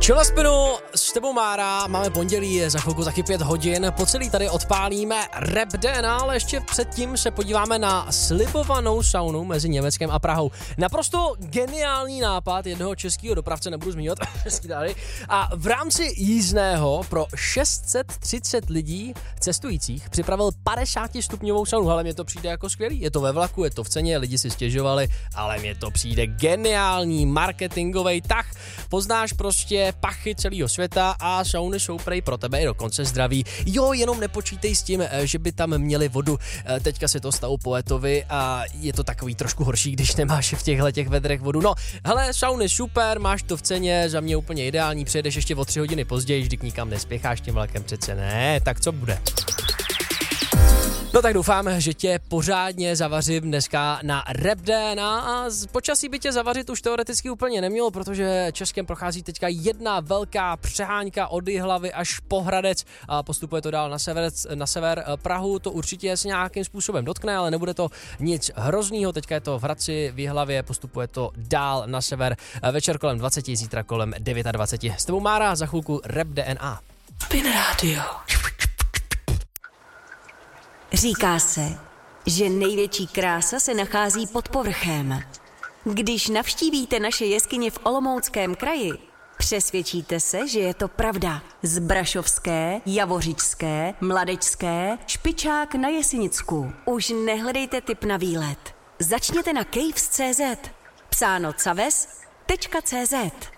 Čela spinu, s tebou Mára, máme pondělí, za chvilku taky 5 hodin, po celý tady odpálíme Rap DNA, ale ještě předtím se podíváme na slibovanou saunu mezi Německem a Prahou. Naprosto geniální nápad jednoho českého dopravce, nebudu zmiňovat, a v rámci jízdného pro 630 lidí cestujících připravil 50-stupňovou saunu, ale mně to přijde jako skvělý, je to ve vlaku, je to v ceně, lidi si stěžovali, ale mně to přijde geniální marketingový tah, poznáš prostě pachy celého světa a sauny jsou prej pro tebe i dokonce zdraví. Jo, jenom nepočítej s tím, že by tam měli vodu. Teďka se to stalo poetovi a je to takový trošku horší, když nemáš v těch vedrech vodu. No, hele, sauny super, máš to v ceně, za mě úplně ideální, přijedeš ještě o 3 hodiny později, když nikam nespěcháš tím vlakem, přece ne, tak co bude? No tak doufám, že tě pořádně zavařím dneska na Rap DNA a z počasí by tě zavařit už teoreticky úplně nemělo, protože Českem prochází teďka jedna velká přeháňka od Jihlavy až po Hradec a postupuje to dál na sever. Prahu to určitě s nějakým způsobem dotkne, ale nebude to nic hroznýho. Teďka je to v Hradci, v Jihlavě, postupuje to dál na sever. Večer kolem 20, zítra kolem 29. S tebou Mára, za chvilku Rap DNA. Spin Radio. Říká se, že největší krása se nachází pod povrchem. Když navštívíte naše jeskyně v Olomouckém kraji, přesvědčíte se, že je to pravda. Z Brašovské, Javořičské, Mladečské, Špičák na Jesenicku. Už nehledejte tip na výlet. Začněte na caves.cz. Psáno caves.cz.